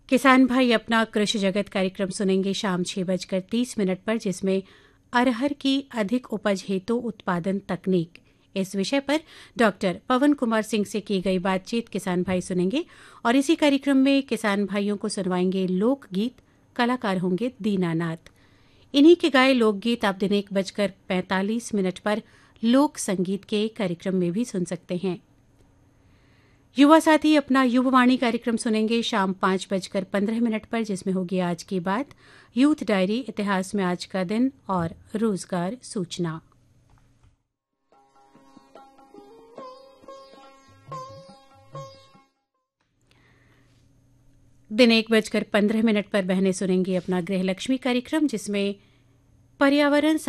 किसान भाई अपना कृषि जगत कार्यक्रम सुनेंगे शाम 6:30 पर, जिसमें अरहर की अधिक उपज हेतु उत्पादन तकनीक इस विषय पर डॉक्टर पवन कुमार सिंह से की गई बातचीत किसान भाई सुनेंगे। और इसी कार्यक्रम में किसान भाइयों को सुनवाएंगे लोकगीत, कलाकार होंगे दीनानाथ। इन्हीं के गाए लोकगीत आप दिन 1:45 पर लोक संगीत के कार्यक्रम में भी सुन सकते हैं। युवा साथी अपना युववाणी कार्यक्रम सुनेंगे शाम 5:15 पर, जिसमें होगी आज की बात, यूथ डायरी, इतिहास में आज का दिन और रोजगार सूचना। दिन 1:15 पर बहनें सुनेंगी अपना गृहलक्ष्मी कार्यक्रम, जिसमें पर्यावरण